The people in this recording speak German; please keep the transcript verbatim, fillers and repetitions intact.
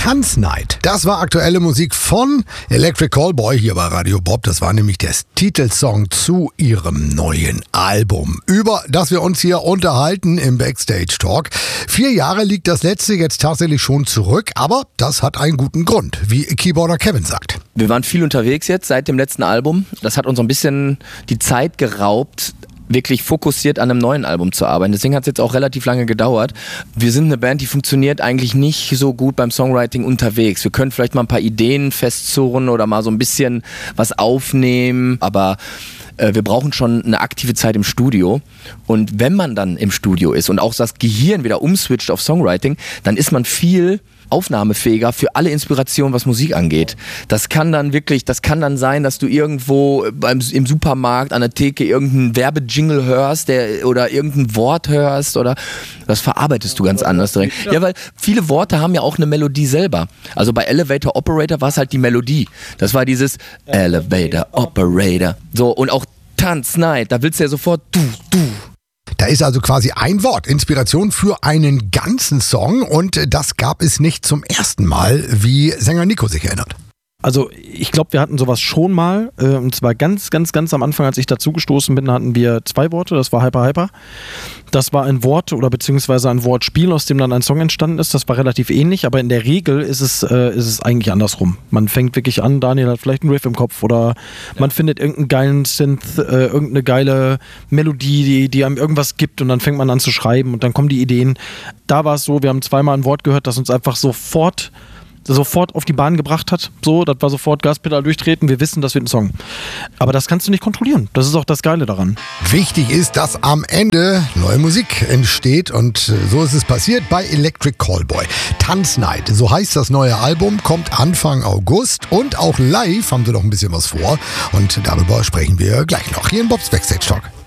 Tanznight. Das war aktuelle Musik von Electric Callboy hier bei Radio Bob. Das war nämlich der Titelsong zu ihrem neuen Album, über das wir uns hier unterhalten im Backstage Talk. Vier Jahre liegt das letzte jetzt tatsächlich schon zurück, aber das hat einen guten Grund, wie Keyboarder Kevin sagt. Wir waren viel unterwegs jetzt seit dem letzten Album. Das hat uns so ein bisschen die Zeit geraubt, wirklich fokussiert an einem neuen Album zu arbeiten. Deswegen hat es jetzt auch relativ lange gedauert. Wir sind eine Band, die funktioniert eigentlich nicht so gut beim Songwriting unterwegs. Wir können vielleicht mal ein paar Ideen festzurren oder mal so ein bisschen was aufnehmen, aber äh, wir brauchen schon eine aktive Zeit im Studio. Und wenn man dann im Studio ist und auch das Gehirn wieder umswitcht auf Songwriting, dann ist man viel aufnahmefähiger für alle Inspirationen, was Musik angeht. Das kann dann wirklich, das kann dann sein, dass du irgendwo beim, im Supermarkt an der Theke irgendeinen Werbejingle hörst, der, oder irgendein Wort hörst, oder das verarbeitest du ganz anders direkt. Ja, weil viele Worte haben ja auch eine Melodie selber. Also bei Elevator Operator war es halt die Melodie. Das war dieses Elevator Operator. So, und auch Tanznight, da willst du ja sofort du, du. Da ist also quasi ein Wort, Inspiration für einen ganzen Song, und das gab es nicht zum ersten Mal, wie Sänger Nico sich erinnert. Also ich glaube, wir hatten sowas schon mal, äh, und zwar ganz, ganz, ganz am Anfang, als ich dazugestoßen bin, hatten wir zwei Worte, das war Hyper Hyper. Das war ein Wort oder beziehungsweise ein Wortspiel, aus dem dann ein Song entstanden ist, das war relativ ähnlich, aber in der Regel ist es, äh, ist es eigentlich andersrum. Man fängt wirklich an, Daniel hat vielleicht einen Riff im Kopf oder man ja. findet irgendeinen geilen Synth, äh, irgendeine geile Melodie, die, die einem irgendwas gibt, und dann fängt man an zu schreiben und dann kommen die Ideen. Da war es so, wir haben zweimal ein Wort gehört, das uns einfach sofort sofort auf die Bahn gebracht hat. So, das war sofort Gaspedal durchtreten. Wir wissen, das wird ein Song. Aber das kannst du nicht kontrollieren. Das ist auch das Geile daran. Wichtig ist, dass am Ende neue Musik entsteht, und so ist es passiert bei Electric Callboy. Tanznight, so heißt das neue Album, kommt Anfang August, und auch live haben sie noch ein bisschen was vor, und darüber sprechen wir gleich noch hier in Bobs Backstage Talk.